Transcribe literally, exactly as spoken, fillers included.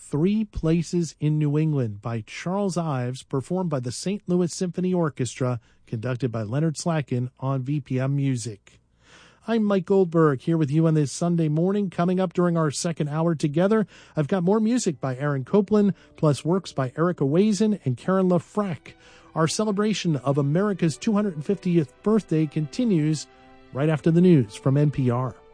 Three Places in New England by Charles Ives, performed by the Saint Louis Symphony Orchestra, conducted by Leonard Slacken on V P M Music. I'm Mike Goldberg here with you on this Sunday morning. Coming up during our second hour together, I've got more music by Aaron Copland, plus works by Erica Wazen and Karen LaFrac. Our celebration of America's two hundred fiftieth birthday continues right after the news from N P R.